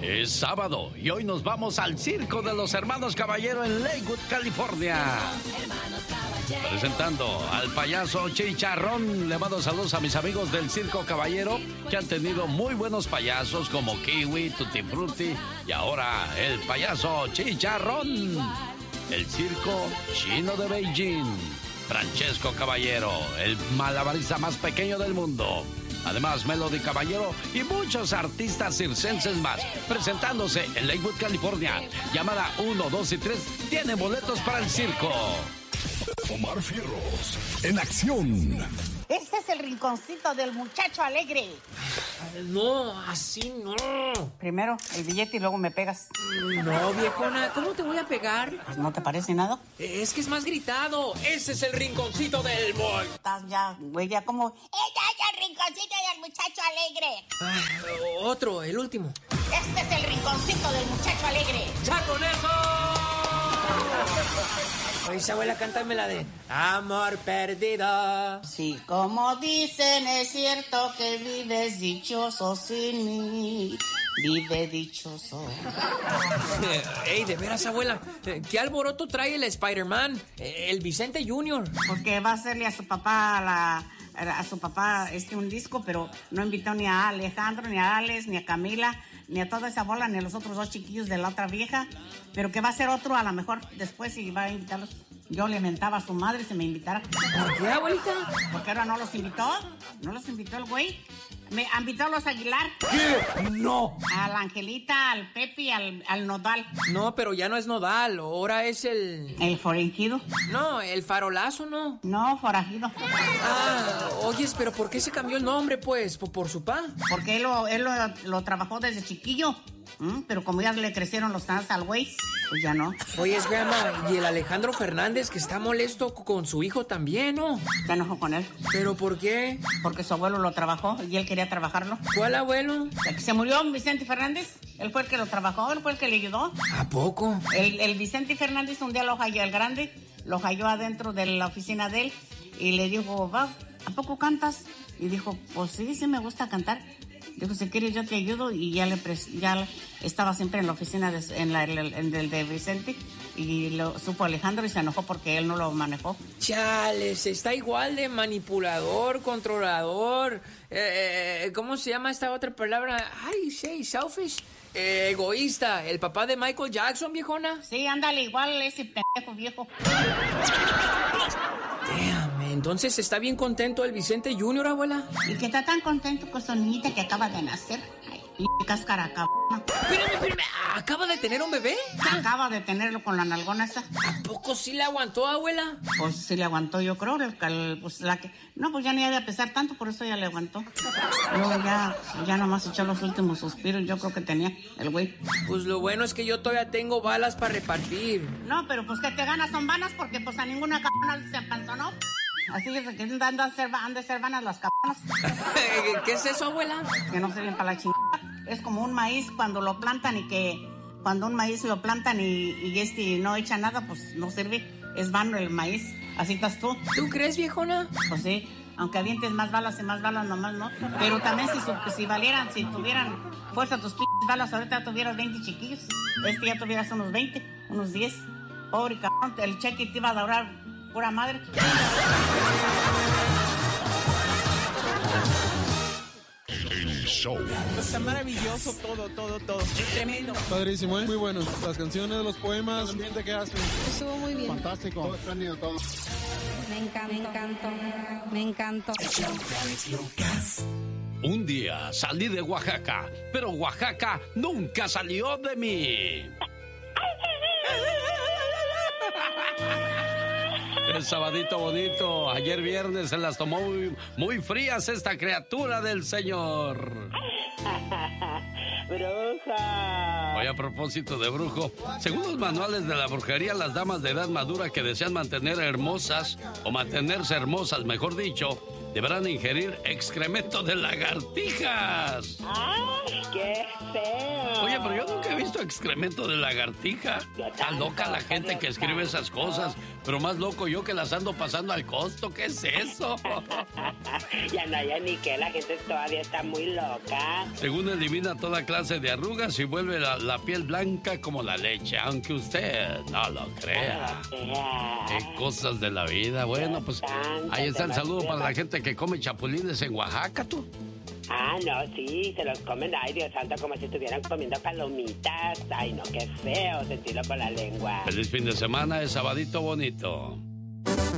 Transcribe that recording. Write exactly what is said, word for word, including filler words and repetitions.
Es sábado y hoy nos vamos al Circo de los Hermanos Caballero en Lakewood, California. Presentando al payaso Chicharrón. Le mando saludos a mis amigos del Circo Caballero, que han tenido muy buenos payasos como Kiwi, Tutti Frutti y ahora el payaso Chicharrón. El Circo Chino de Beijing. Francesco Caballero, el malabarista más pequeño del mundo. Además, Melody Caballero y muchos artistas circenses más, presentándose en Lakewood, California. Llamada uno, dos y tres, tienen boletos para el circo. Omar Fierros, en acción. Este es el rinconcito del muchacho alegre. No, así no. Primero el billete y luego me pegas. No, viejona, ¿cómo te voy a pegar? Pues, ¿no te parece nada? Es que es más gritado. Ese es el rinconcito del mall. Estás ya, güey, ya como... ¡Ella es el rinconcito del muchacho alegre! Ah, otro, el último. Este es el rinconcito del muchacho alegre. ¡Ya con eso! Oye, abuela, cántame la de Amor Perdido. Sí, como dicen, es cierto que vives dichoso sin mí. Vive dichoso. Ey, de veras, abuela, ¿qué alboroto trae el Spider-Man? El Vicente Junior. Porque va a hacerle a su papá la... a su papá este un disco, pero no invitó ni a Alejandro, ni a Alex, ni a Camila, ni a toda esa bola, ni a los otros dos chiquillos de la otra vieja, pero que va a ser otro a lo mejor después y va a invitarlos. Yo le mentaba a su madre si me invitara. ¿Por qué, abuelita? Porque ahora no los invitó, no los invitó el güey. Me invitó a los Aguilar. ¿Qué? No. A la Angelita, al Pepe, al, al Nodal. No, pero ya no es Nodal, ahora es el... ¿El forajido? No, el farolazo, ¿no? No, forajido. Ah, oyes, pero ¿por qué se cambió el nombre, pues? ¿Por, por su pa? Porque él lo, él lo, lo trabajó desde chiquillo. ¿Mm? Pero como ya le crecieron los tantos al güey, pues ya no. Oye, es grandma, y el Alejandro Fernández que está molesto con su hijo también, ¿no? Se enojó con él. ¿Pero por qué? Porque su abuelo lo trabajó y él quería trabajarlo. ¿Cuál abuelo? El que se murió, Vicente Fernández. Él fue el que lo trabajó, él fue el que le ayudó. ¿A poco? El, el Vicente Fernández un día lo halló, el grande, lo halló adentro de la oficina de él y le dijo, va, ¿a poco cantas? Y dijo, pues sí, sí me gusta cantar. Dijo, si quieres yo te ayudo, y ya le pres- ya estaba siempre en la oficina de, en, la, en, el, en el de Vicente, y lo supo Alejandro y se enojó porque él no lo manejó. Chales, está igual de manipulador, controlador, eh, ¿cómo se llama esta otra palabra? Ay, sí, selfish, eh, egoísta, el papá de Michael Jackson, viejona. Sí, ándale, igual ese pendejo viejo. Damn, entonces está bien contento el Vicente Junior, abuela. Y que está tan contento con su niñita que acaba de nacer. Ay, y cáscara cabrona. Espérame, espérame, ¿acaba de tener un bebé? Acaba de tenerlo con la nalgona esa. ¿A poco sí le aguantó, abuela? Pues sí le aguantó, yo creo. El, el, pues la que, no, pues ya ni ha de pesar tanto, por eso ya le aguantó. Luego ya, ya nomás echó los últimos suspiros, yo creo que tenía el güey. Pues lo bueno es que yo todavía tengo balas para repartir. No, pero pues que te ganas son vanas porque pues a ninguna cabrona se empanzonó. Así es que han de ser, han de ser vanas las cabronas. ¿Qué es eso, abuela? Que no sirven para la chingada. Es como un maíz cuando lo plantan y que cuando un maíz lo plantan y, y este no echa nada, pues no sirve. Es vano el maíz. Así estás tú. ¿Tú crees, viejona? Pues sí, aunque avientes más balas y más balas nomás, ¿no? Pero también si, su, si valieran, si tuvieran fuerza tus p*** balas, ahorita tuvieras veinte chiquillos. Este ya tuvieras unos veinte, unos diez. Pobre cabrón, el cheque te iba a durar pura madre. El show. Está maravilloso todo, todo, todo. Tremendo. Padrísimo, ¿eh? Muy bueno. Las canciones, los poemas, el ambiente que hacen. Estuvo muy bien. Fantástico. Todo espléndido, todo. Me encanta, me encantó, me encantó. Un día salí de Oaxaca, pero Oaxaca nunca salió de mí. El sabadito bonito, ayer viernes se las tomó muy, muy frías esta criatura del Señor. Bruja. Oye, a propósito de brujo, según los manuales de la brujería, las damas de edad madura que desean mantener hermosas, o mantenerse hermosas, mejor dicho, deberán ingerir excremento de lagartijas. ¡Ay, qué feo! Oye, pero yo nunca he visto visto excremento de lagartija? Está loca la gente que escribe esas cosas, pero más loco yo que las ando pasando al costo. ¿Qué es eso? Ya no hay ni que, la gente todavía está muy loca. Según elimina toda clase de arrugas y vuelve la, la piel blanca como la leche, aunque usted no lo crea. Qué cosas de la vida. Bueno, pues ahí está el saludo para la gente que come chapulines en Oaxaca, tú. Ah, no, sí, se los comen, ay, Dios santo, como si estuvieran comiendo palomitas. Ay, no, qué feo sentirlo por la lengua. Feliz fin de semana, es sabadito bonito.